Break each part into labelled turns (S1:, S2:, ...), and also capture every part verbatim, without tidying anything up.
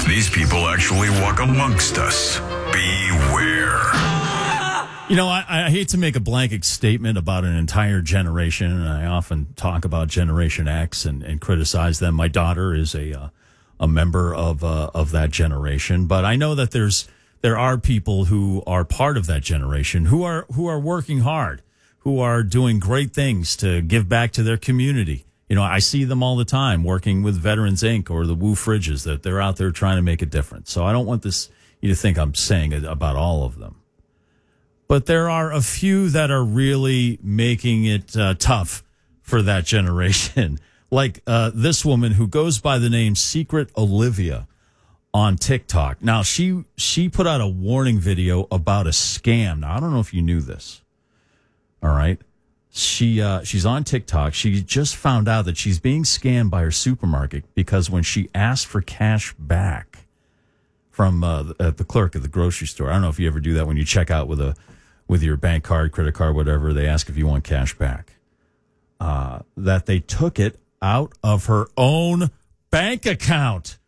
S1: These people actually walk amongst us. Beware.
S2: You know, I, I hate to make a blanket statement about an entire generation, and I often talk about Generation X and, and criticize them. My daughter is a uh, a member of uh, of that generation, but I know that there's there are people who are part of that generation who are who are working hard, who are doing great things to give back to their community. You know, I see them all the time working with Veterans Incorporated or the Woo Fridges, that they're out there trying to make a difference. So I don't want this you to think I'm saying it about all of them. But there are a few that are really making it uh, tough for that generation. Like uh, this woman who goes by the name Secret Olivia on TikTok. Now, she she put out a warning video about a scam. Now, I don't know if you knew this. All right. She uh, she's on TikTok. She just found out that she's being scammed by her supermarket because when she asked for cash back from uh, the, uh, the clerk at the grocery store, I don't know if you ever do that when you check out with a with your bank card, credit card, whatever, they ask if you want cash back. Uh, that they took it out of her own bank account.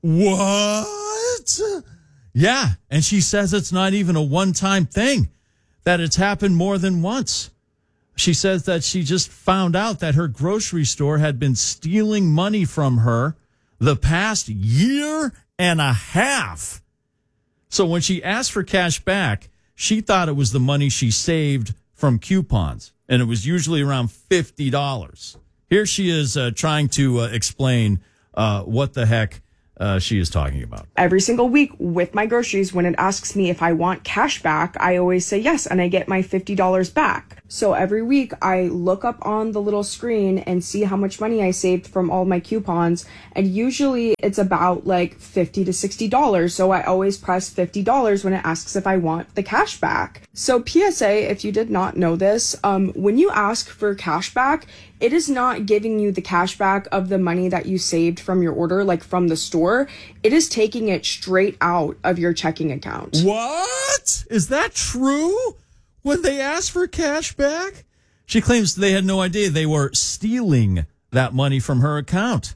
S2: What? Yeah, and she says it's not even a one-time thing, that it's happened more than once. She says that she just found out that her grocery store had been stealing money from her the past year and a half. So when she asked for cash back, she thought it was the money she saved from coupons, and it was usually around fifty dollars. Here she is uh, trying to uh, explain uh, what the heck uh, she is talking about.
S3: Every single week with my groceries, when it asks me if I want cash back, I always say yes, and I get my fifty dollars back. So every week I look up on the little screen and see how much money I saved from all my coupons. And usually it's about like fifty to sixty dollars. So I always press fifty dollars when it asks if I want the cash back. So P S A, if you did not know this, um, when you ask for cash back, it is not giving you the cash back of the money that you saved from your order, like from the store. It is taking it straight out of your checking account.
S2: What? Is that true? When they asked for cash back? She claims they had no idea they were stealing that money from her account.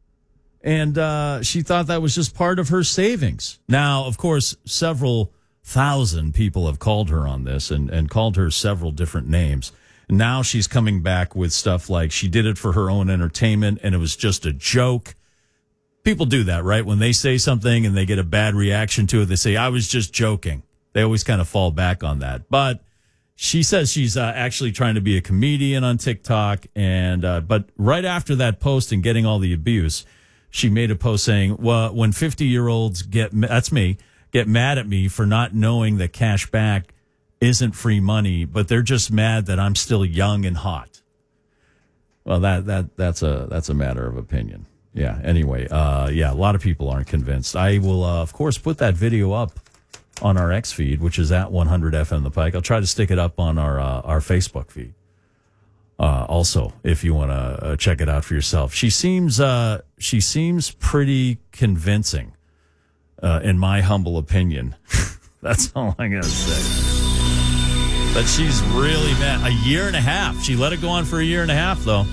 S2: And uh, she thought that was just part of her savings. Now, of course, several thousand people have called her on this and, and called her several different names. Now she's coming back with stuff like she did it for her own entertainment and it was just a joke. People do that, right? When they say something and they get a bad reaction to it, they say, I was just joking. They always kind of fall back on that. But she says she's uh, actually trying to be a comedian on TikTok. And uh, but right after that post and getting all the abuse, she made a post saying, well, when fifty-year-olds get, that's me, get mad at me for not knowing that cash back isn't free money, but they're just mad that I'm still young and hot. Well, that that that's a that's a matter of opinion. Yeah. Anyway, uh, yeah, a lot of people aren't convinced. I will, uh, of course, put that video up on our X feed, which is at one hundred F M The Pike. I'll try to stick it up on our uh, our Facebook feed. Uh, also, if you want to uh, check it out for yourself, she seems uh, she seems pretty convincing, uh, in my humble opinion. That's all I'm gonna say. But she's really mad. A year and a half. She let it go on for a year and a half, though.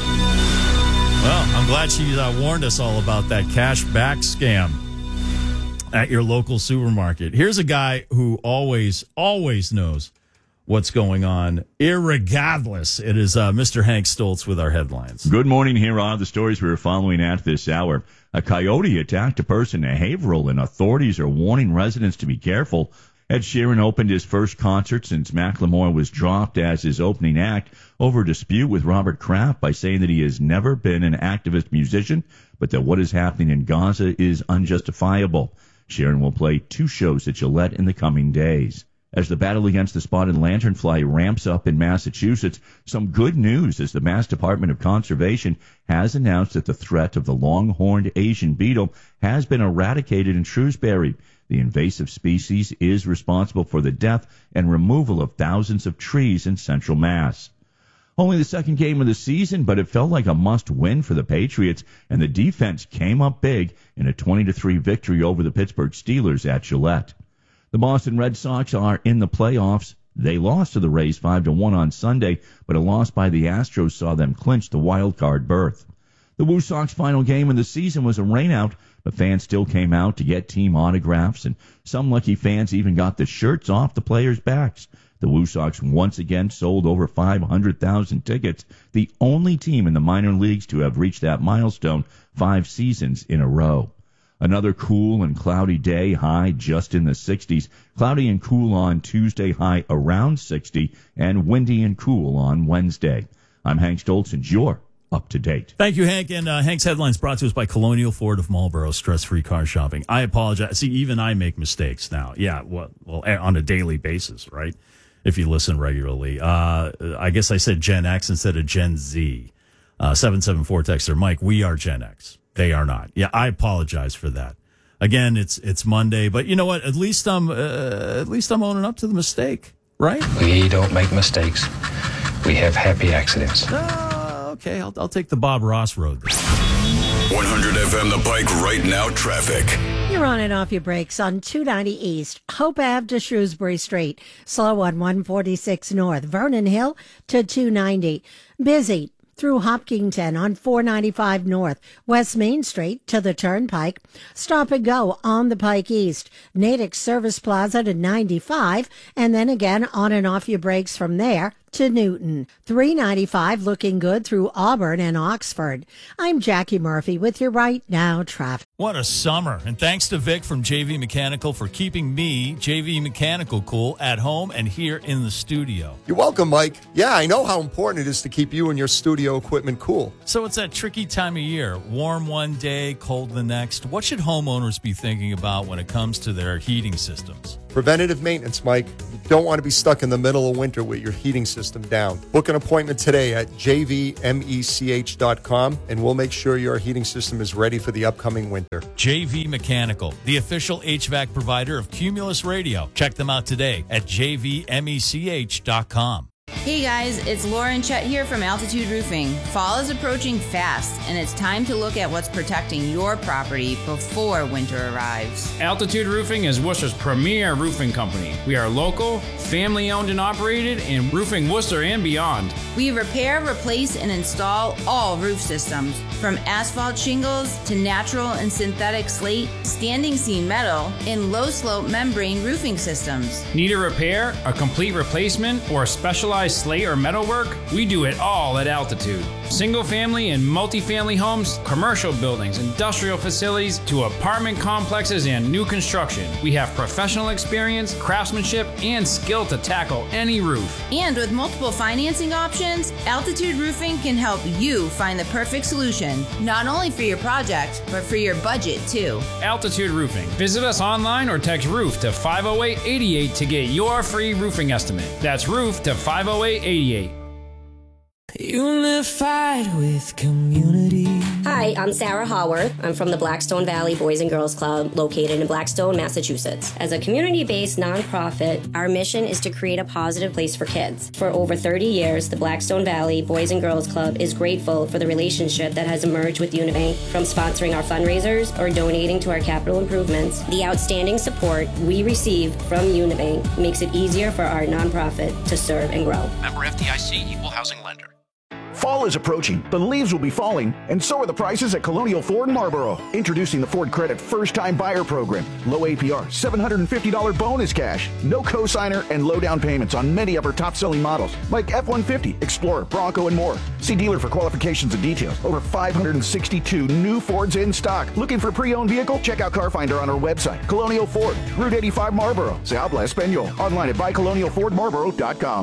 S2: Well, I'm glad she uh, warned us all about that cash back scam at your local supermarket. Here's a guy who always, always knows what's going on, irregardless. It is uh, Mister Hank Stoltz with our headlines.
S4: Good morning. Here are the stories we are following at this hour. A coyote attacked a person in Haverhill, and authorities are warning residents to be careful. Ed Sheeran opened his first concert since Macklemore was dropped as his opening act over a dispute with Robert Kraft by saying that he has never been an activist musician, but that what is happening in Gaza is unjustifiable. Sheeran will play two shows at Gillette in the coming days. As the battle against the spotted lanternfly ramps up in Massachusetts, some good news as the Mass Department of Conservation has announced that the threat of the long-horned Asian beetle has been eradicated in Shrewsbury. The invasive species is responsible for the death and removal of thousands of trees in central Mass. Only the second game of the season, but it felt like a must-win for the Patriots, and the defense came up big in a twenty to three victory over the Pittsburgh Steelers at Gillette. The Boston Red Sox are in the playoffs. They lost to the Rays five to one on Sunday, but a loss by the Astros saw them clinch the wild card berth. The Woo Sox final game of the season was a rainout, but fans still came out to get team autographs, and some lucky fans even got the shirts off the players' backs. The Woo Sox once again sold over five hundred thousand tickets, the only team in the minor leagues to have reached that milestone five seasons in a row. Another cool and cloudy day, high just in the sixties. Cloudy and cool on Tuesday, high around sixty, and windy and cool on Wednesday. I'm Hank Stoltz, and you're up to date.
S2: Thank you, Hank. And uh, Hank's Headlines brought to us by Colonial Ford of Marlboro, stress-free car shopping. I apologize. See, even I make mistakes now. Yeah, well, well on a daily basis, right? If you listen regularly. Uh, I guess I said Gen X instead of Gen Z. Uh, seven seven four texter, Mike, we are Gen X. They are not. Yeah, I apologize for that. Again, it's it's Monday, but you know what? At least I'm uh, at least I'm owning up to the mistake, right?
S5: We don't make mistakes. We have happy accidents.
S2: Uh, okay, I'll I'll take the Bob Ross road.
S1: one hundred F M The Pike right now traffic.
S6: You're on and off your brakes on two ninety East, Hope Avenue to Shrewsbury Street, slow on one forty-six North, Vernon Hill to two ninety. Busy through Hopkinton on four ninety-five North, West Main Street to the Turnpike. Stop and go on the Pike East, Natick Service Plaza to ninety-five, and then again on and off your brakes from there to Newton. three ninety-five looking good through Auburn and Oxford. I'm Jackie Murphy with your Right Now traffic.
S2: What a summer. And thanks to Vic from J V Mechanical for keeping me, J V Mechanical, cool at home and here in the studio.
S7: You're welcome, Mike. Yeah, I know how important it is to keep you and your studio equipment cool.
S2: So it's that tricky time of year. Warm one day, cold the next. What should homeowners be thinking about when it comes to their heating systems?
S7: Preventative maintenance, Mike. You don't want to be stuck in the middle of winter with your heating system down. Book an appointment today at j v mech dot com, and we'll make sure your heating system is ready for the upcoming winter.
S2: J V Mechanical, the official H V A C provider of Cumulus Radio. Check them out today at j v mech dot com.
S8: Hey guys, it's Lauren Chet here from Altitude Roofing. Fall is approaching fast, and it's time to look at what's protecting your property before winter arrives.
S9: Altitude Roofing is Worcester's premier roofing company. We are local, family-owned and operated, and roofing Worcester and beyond.
S8: We repair, replace, and install all roof systems, from asphalt shingles to natural and synthetic slate, standing seam metal, and low-slope membrane roofing systems.
S9: Need a repair, a complete replacement, or specialized slate or metalwork? We do it all at Altitude. Single family and multifamily homes, commercial buildings, industrial facilities, to apartment complexes and new construction. We have professional experience, craftsmanship, and skill to tackle any roof.
S8: And with multiple financing options, Altitude Roofing can help you find the perfect solution, not only for your project, but for your budget too.
S9: Altitude Roofing. Visit us online or text ROOF to five oh eight eight eight to get your free roofing estimate. That's ROOF to five oh eight eight eight.
S10: Unified with community.
S11: Hi, I'm Sarah Haworth. I'm from the Blackstone Valley Boys and Girls Club, located in Blackstone, Massachusetts. As a community-based nonprofit, our mission is to create a positive place for kids. For over thirty years, the Blackstone Valley Boys and Girls Club is grateful for the relationship that has emerged with Unibank. From sponsoring our fundraisers or donating to our capital improvements, the outstanding support we receive from Unibank makes it easier for our nonprofit to serve and grow.
S12: Member F D I C, Equal Housing Lender.
S13: Fall is approaching, the leaves will be falling, and so are the prices at Colonial Ford Marlboro. Introducing the Ford Credit First-Time Buyer Program. Low A P R, seven hundred fifty dollars bonus cash, no cosigner, and low down payments on many of our top-selling models, like F one fifty, Explorer, Bronco, and more. See dealer for qualifications and details. Over five hundred sixty-two new Fords in stock. Looking for a pre-owned vehicle? Check out Car Finder on our website. Colonial Ford, Route eighty-five Marlboro. Se habla español. Online at buy colonial ford marlboro dot com.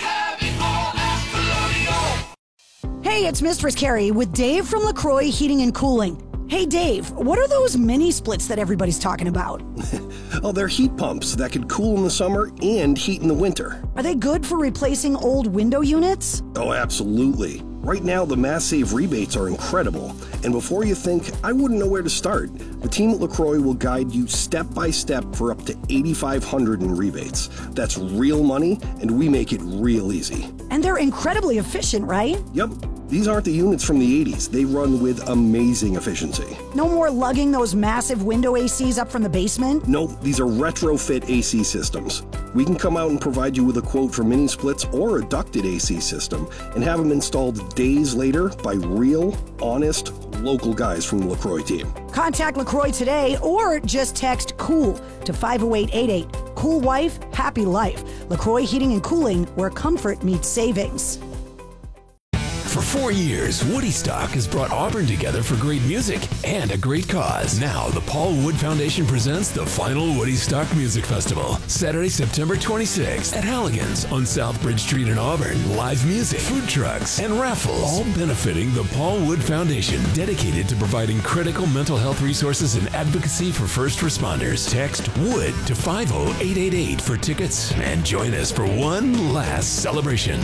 S14: Hey, it's Mistress Carrie with Dave from LaCroix Heating and Cooling. Hey, Dave, what are those mini splits that everybody's talking about?
S15: Oh, they're heat pumps that could cool in the summer and heat in the winter.
S14: Are they good for replacing old window units?
S15: Oh, absolutely. Right now, the Mass Save rebates are incredible. And before you think, I wouldn't know where to start, the team at LaCroix will guide you step by step for up to eight thousand five hundred dollars in rebates. That's real money, and we make it real easy.
S14: And they're incredibly efficient, right?
S15: Yep. These aren't the units from the eighties. They run with amazing efficiency.
S14: No more lugging those massive window A Cs up from the basement?
S15: Nope, these are retrofit A C systems. We can come out and provide you with a quote for mini splits or a ducted A C system and have them installed days later by real, honest, local guys from the LaCroix team.
S14: Contact LaCroix today or just text COOL to five oh eight eight eight. Cool wife, happy life. LaCroix Heating and Cooling, where comfort meets savings.
S16: For four years, Woody Stock has brought Auburn together for great music and a great cause. Now, the Paul Wood Foundation presents the final Woody Stock Music Festival, Saturday, September twenty-sixth at Halligan's on South Bridge Street in Auburn. Live music, food trucks, and raffles, all benefiting the Paul Wood Foundation, dedicated to providing critical mental health resources and advocacy for first responders. Text WOOD to five oh eight eight eight for tickets and join us for one last celebration.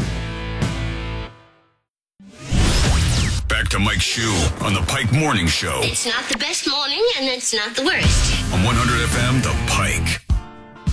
S1: Back to Mike Shue on the Pike Morning Show
S17: It's not the best morning, and it's not the worst.
S1: on one hundred F M, The Pike.